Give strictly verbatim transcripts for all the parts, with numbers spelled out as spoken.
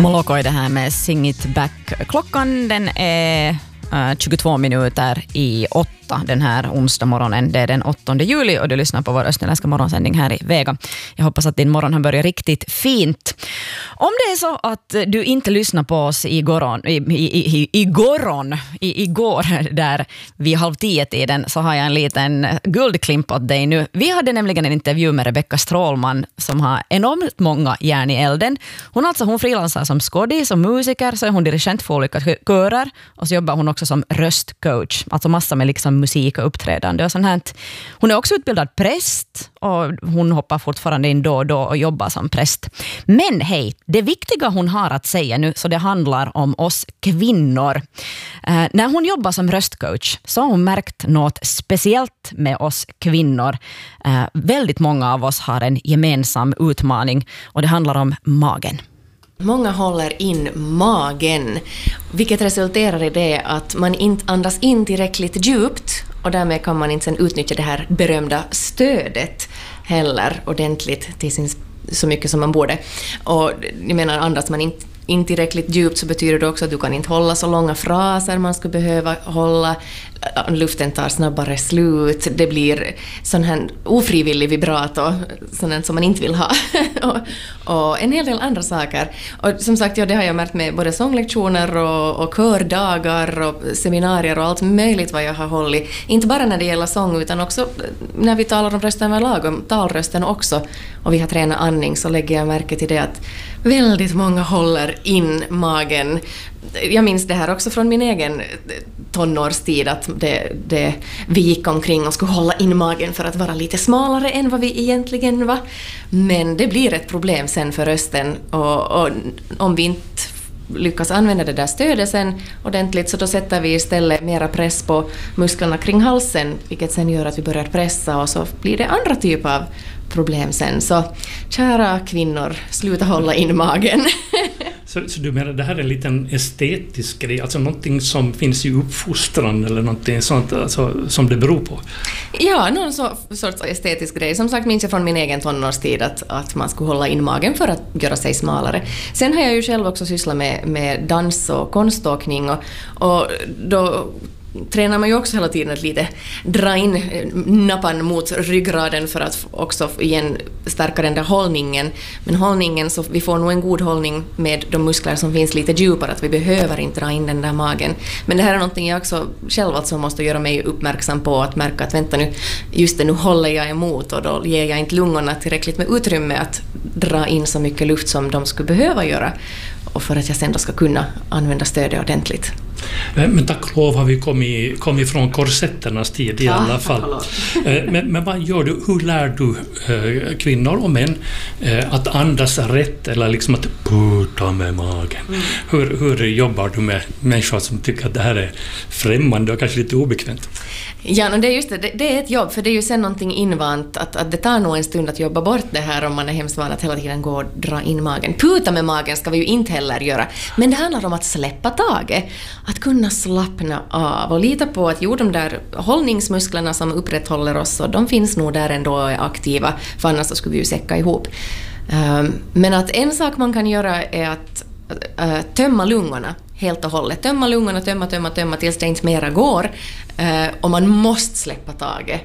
Moloko är det här med Sing It Back. Klockan den är uh, tjugotvå minuter i åtta den här onsdag morgonen. Det är den åttonde juli och du lyssnar på vår österländska morgonsändning här i Vega. Jag hoppas att din morgon har börjat riktigt fint. Om det är så att du inte lyssnar på oss igår, i, i, i, igår, i, igår där vid halv tio tiden, så har jag en liten guldklimp åt dig nu. Vi hade nämligen en intervju med Rebecca Strålman som har enormt många järn i elden. Hon alltså hon frilansar som skådis, som musiker, så är hon dirigent för olika körer och så jobbar hon också som röstcoach, alltså massa med liksom musik och uppträdande och sånt här. Hon är också utbildad präst och hon hoppar fortfarande in då och då och jobbar som präst. Men hej, det viktiga hon har att säga nu, så det handlar om oss kvinnor. Eh, när hon jobbar som röstcoach så har hon märkt något speciellt med oss kvinnor. Eh, väldigt många av oss har en gemensam utmaning och det handlar om magen. Många håller in magen, vilket resulterar i det att man inte andas in tillräckligt djupt och därmed kan man inte sen utnyttja det här berömda stödet heller ordentligt till sin, så mycket som man borde. Och jag menar, andas man inte in tillräckligt djupt så betyder det också att du kan inte hålla så långa fraser man skulle behöva hålla. Luften tar snabbare slut. Det blir sån här ofrivillig vibrato, sån här som man inte vill ha. och, och en hel del andra saker. Och som sagt, ja, det har jag märkt med både sånglektioner och, och kördagar och seminarier och allt möjligt vad jag har hållit. Inte bara när det gäller sång utan också när vi talar om rösten överlag, om talrösten också. Och vi har tränat andning, så lägger jag märke till det att väldigt många håller in magen. Jag minns det här också från min egen tonårstid, att det, det, vi gick omkring och skulle hålla in magen för att vara lite smalare än vad vi egentligen var. Men det blir ett problem sen för rösten, och, och om vi inte lyckas använda det där stödet sen ordentligt, så då sätter vi istället mera press på musklerna kring halsen, vilket sen gör att vi börjar pressa och så blir det andra typer av problem sen. Så kära kvinnor, sluta hålla in magen. Så, så du menar det här är en liten estetisk grej, alltså någonting som finns i uppfostran eller någonting sånt, alltså, som det beror på? Ja, någon så, sorts estetisk grej. Som sagt minns jag från min egen tonårstid att, att man skulle hålla in magen för att göra sig smalare. Sen har jag ju själv också sysslat med, med dans och konståkning och, och då tränar man ju också hela tiden att lite dra in nappan mot ryggraden för att också igen stärka den där hållningen. Men hållningen, så vi får nog en god hållning med de muskler som finns lite djupare, att vi behöver inte dra in den där magen. Men det här är någonting jag också själv alltså måste göra mig uppmärksam på, att märka att vänta nu, just det, nu håller jag emot och då ger jag inte lungorna tillräckligt med utrymme att dra in så mycket luft som de skulle behöva göra, och för att jag sen då ska kunna använda stödet ordentligt. Men tack och lov har vi kommit, kommit från korsetternas tid i ja, alla fall. Men, men vad gör du? Hur lär du äh, kvinnor och män äh, att andas rätt, eller liksom att puta med magen? Mm. Hur, hur jobbar du med människor som tycker att det här är främmande och kanske lite obekvämt? Ja, no, det är just det. Det är ett jobb, för det är ju sen någonting invant att, att det tar nog en stund att jobba bort det här om man är hemskt van att hela tiden gå och dra in magen. Puta med magen ska vi ju inte heller göra, men det handlar om att släppa taget, att kunna slappna av och lita på att jo, de där hållningsmusklerna som upprätthåller oss, och de finns nog där ändå och är aktiva, för annars så skulle vi ju säcka ihop. Um, men att en sak man kan göra är att uh, tömma lungorna helt och hållet. Tömma lungorna, tömma, tömma, tömma tills det inte mera går. Uh, och man måste släppa taget.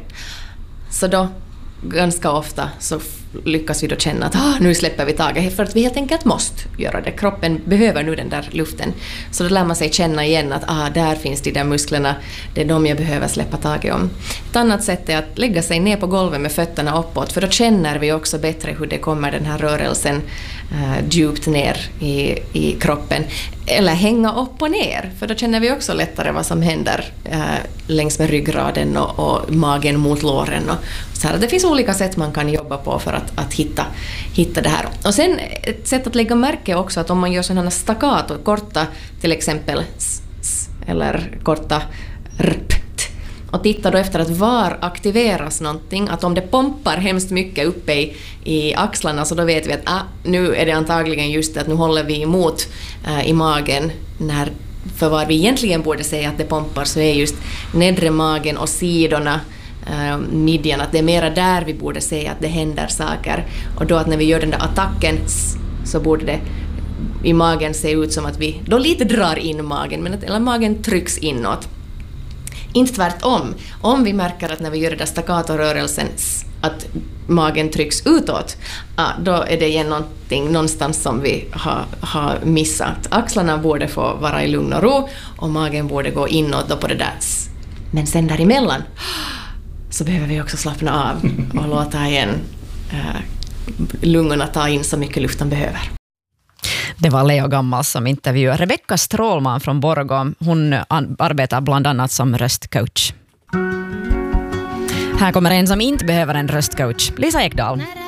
Så då, ganska ofta, så lyckas vi då känna att ah, nu släpper vi taget, för att vi helt enkelt måste göra det. Kroppen behöver nu den där luften. Så då lär man sig känna igen att ah, där finns de där musklerna, det är de jag behöver släppa taget om. Ett annat sätt är att lägga sig ner på golvet med fötterna uppåt, för då känner vi också bättre hur det kommer den här rörelsen uh, djupt ner i, i kroppen. Eller hänga upp och ner, för då känner vi också lättare vad som händer uh, längs med ryggraden och, och magen mot låren. Och så här. Det finns olika sätt man kan jobba på för att, att hitta, hitta det här. Och sen ett sätt att lägga märke också, att om man gör sådana staccato, korta till exempel s, s, eller korta rp, och titta då efter att var aktiveras någonting, att om det pompar hemskt mycket uppe i, i axlarna, så då vet vi att ah, nu är det antagligen just det att nu håller vi emot äh, i magen, när, för vad vi egentligen borde säga att det pompar, så är just nedre magen och sidorna, äh, midjan, att det är mera där vi borde säga att det händer saker, och då att när vi gör den där attacken så borde det i magen se ut som att vi då lite drar in magen, men att eller magen trycks inåt. Inte tvärtom. Om vi märker att när vi gör den där staccato-rörelsen att magen trycks utåt, ja, då är det igen någonting någonstans som vi har, har missat. Axlarna borde få vara i lugn och ro och magen borde gå inåt då på det där. Men sen däremellan så behöver vi också slappna av och låta igen äh, lungorna ta in så mycket luft de behöver. Det var Leo Gammal som intervjuade Rebecka Strålman från Borgå. Hon arbetar bland annat som röstcoach. Här kommer en som inte behöver en röstcoach, Lisa Ekdahl.